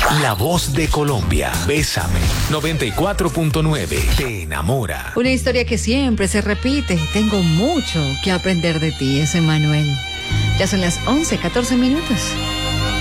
La voz de Colombia. Bésame. 94.9. Te enamora. Una historia que siempre se repite. Tengo mucho que aprender de ti, es Emanuel. Ya son las 11:14.